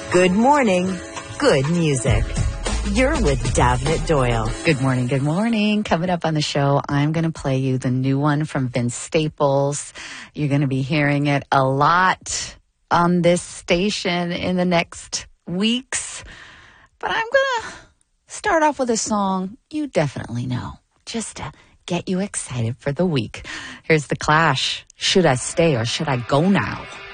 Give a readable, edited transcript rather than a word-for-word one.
Good morning. Good music. You're with Davnit Doyle. Good morning. Good morning. Coming up on the show, I'm going to play you the new one from Vince Staples. You're going to be hearing it a lot on this station in the next weeks. But I'm going to start off with a song you definitely know, just to get you excited for the week. Here's The Clash. Should I stay or should I go now?